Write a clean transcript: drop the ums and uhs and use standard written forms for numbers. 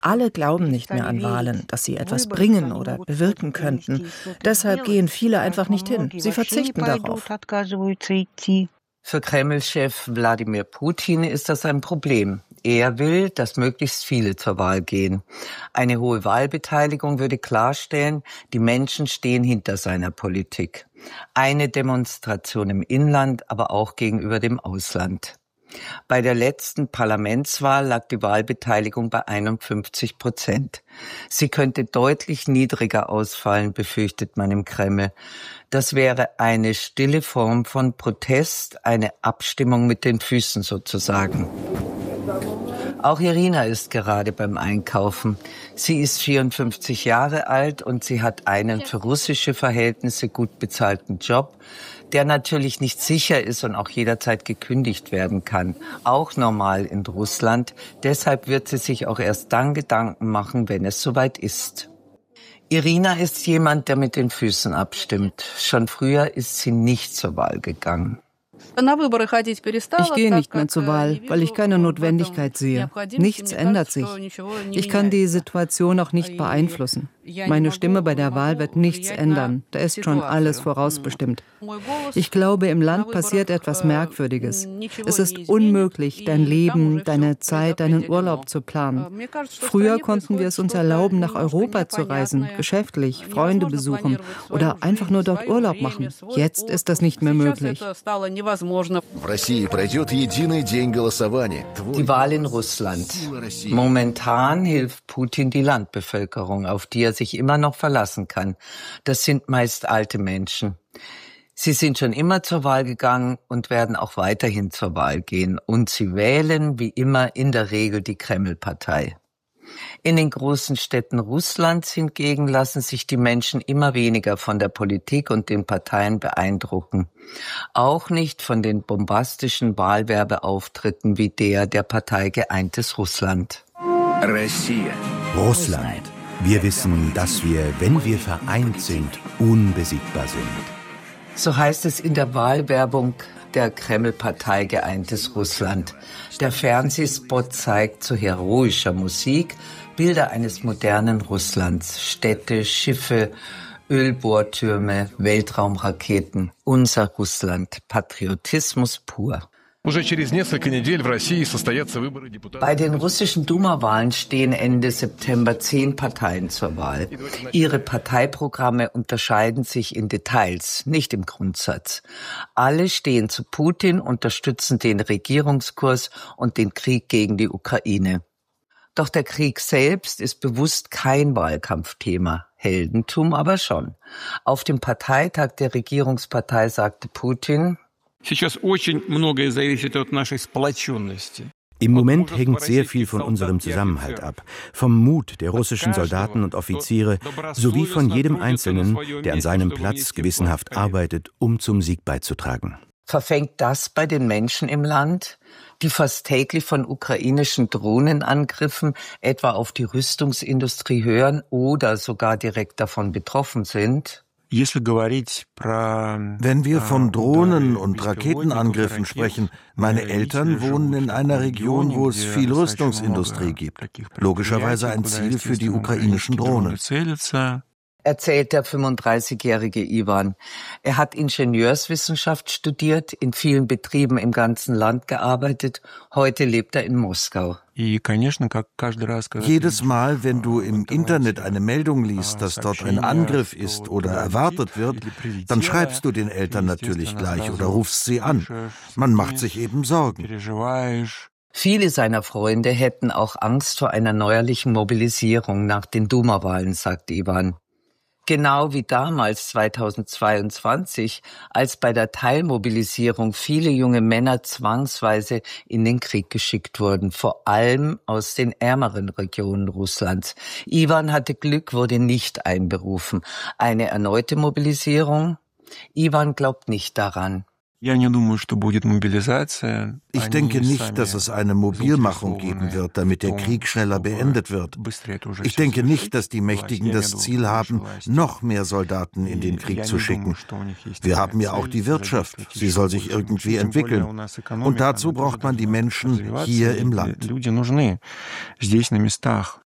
Alle glauben nicht mehr an Wahlen, dass sie etwas bringen oder bewirken könnten. Deshalb gehen viele einfach nicht hin. Sie verzichten darauf. Für Kreml-Chef Wladimir Putin ist das ein Problem. Er will, dass möglichst viele zur Wahl gehen. Eine hohe Wahlbeteiligung würde klarstellen, die Menschen stehen hinter seiner Politik. Eine Demonstration im Inland, aber auch gegenüber dem Ausland. Bei der letzten Parlamentswahl lag die Wahlbeteiligung bei 51%. Sie könnte deutlich niedriger ausfallen, befürchtet man im Kreml. Das wäre eine stille Form von Protest, eine Abstimmung mit den Füßen sozusagen. Auch Irina ist gerade beim Einkaufen. Sie ist 54 Jahre alt und sie hat einen für russische Verhältnisse gut bezahlten Job, der natürlich nicht sicher ist und auch jederzeit gekündigt werden kann. Auch normal in Russland. Deshalb wird sie sich auch erst dann Gedanken machen, wenn es soweit ist. Irina ist jemand, der mit den Füßen abstimmt. Schon früher ist sie nicht zur Wahl gegangen. Ich gehe nicht mehr zur Wahl, weil ich keine Notwendigkeit sehe. Nichts ändert sich. Ich kann die Situation auch nicht beeinflussen. Meine Stimme bei der Wahl wird nichts ändern. Da ist schon alles vorausbestimmt. Ich glaube, im Land passiert etwas Merkwürdiges. Es ist unmöglich, dein Leben, deine Zeit, deinen Urlaub zu planen. Früher konnten wir es uns erlauben, nach Europa zu reisen, geschäftlich, Freunde besuchen oder einfach nur dort Urlaub machen. Jetzt ist das nicht mehr möglich. Die Wahl in Russland. Momentan hilft Putin die Landbevölkerung, auf die er sich immer noch verlassen kann. Das sind meist alte Menschen. Sie sind schon immer zur Wahl gegangen und werden auch weiterhin zur Wahl gehen. Und sie wählen, wie immer, in der Regel die Kreml-Partei. In den großen Städten Russlands hingegen lassen sich die Menschen immer weniger von der Politik und den Parteien beeindrucken. Auch nicht von den bombastischen Wahlwerbeauftritten wie der Partei Geeintes Russland. Russland. Wir wissen, dass wir, wenn wir vereint sind, unbesiegbar sind. So heißt es in der Wahlwerbung der Kreml-Partei Geeintes Russland. Der Fernsehspot zeigt zu heroischer Musik Bilder eines modernen Russlands. Städte, Schiffe, Ölbohrtürme, Weltraumraketen. Unser Russland. Patriotismus pur. Bei den russischen Duma-Wahlen stehen Ende September 10 Parteien zur Wahl. Ihre Parteiprogramme unterscheiden sich in Details, nicht im Grundsatz. Alle stehen zu Putin, unterstützen den Regierungskurs und den Krieg gegen die Ukraine. Doch der Krieg selbst ist bewusst kein Wahlkampfthema. Heldentum aber schon. Auf dem Parteitag der Regierungspartei sagte Putin: Im Moment hängt sehr viel von unserem Zusammenhalt ab, vom Mut der russischen Soldaten und Offiziere sowie von jedem Einzelnen, der an seinem Platz gewissenhaft arbeitet, um zum Sieg beizutragen. Verfängt das bei den Menschen im Land, die fast täglich von ukrainischen Drohnenangriffen etwa auf die Rüstungsindustrie hören oder sogar direkt davon betroffen sind? Wenn wir von Drohnen- und Raketenangriffen sprechen, meine Eltern wohnen in einer Region, wo es viel Rüstungsindustrie gibt. Logischerweise ein Ziel für die ukrainischen Drohnen. Erzählt der 35-jährige Iwan. Er hat Ingenieurswissenschaft studiert, in vielen Betrieben im ganzen Land gearbeitet. Heute lebt er in Moskau. Jedes Mal, wenn du im Internet eine Meldung liest, dass dort ein Angriff ist oder erwartet wird, dann schreibst du den Eltern natürlich gleich oder rufst sie an. Man macht sich eben Sorgen. Viele seiner Freunde hätten auch Angst vor einer neuerlichen Mobilisierung nach den Duma-Wahlen, sagt Iwan. Genau wie damals 2022, als bei der Teilmobilisierung viele junge Männer zwangsweise in den Krieg geschickt wurden, vor allem aus den ärmeren Regionen Russlands. Iwan hatte Glück, wurde nicht einberufen. Eine erneute Mobilisierung? Iwan glaubt nicht daran. Ich denke nicht, dass es eine Mobilmachung geben wird, damit der Krieg schneller beendet wird. Ich denke nicht, dass die Mächtigen das Ziel haben, noch mehr Soldaten in den Krieg zu schicken. Wir haben ja auch die Wirtschaft. Sie soll sich irgendwie entwickeln. Und dazu braucht man die Menschen hier im Land.